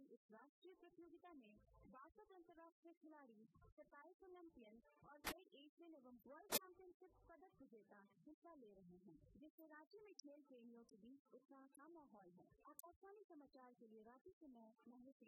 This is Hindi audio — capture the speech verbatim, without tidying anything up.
इस राष्ट्रीय प्रतियोगिता में बासठ अंतर्राष्ट्रीय खिलाड़ी, सत्ताईस ओलंपियन और कई एशियन एवं वर्ल्ड चैंपियनशिप पदक विजेता हिस्सा ले रहे हैं, जिससे रांची में खेल प्रेमियों के बीच उत्साह का माहौल है। आकाशवाणी समाचार के लिए रांची से मैं महू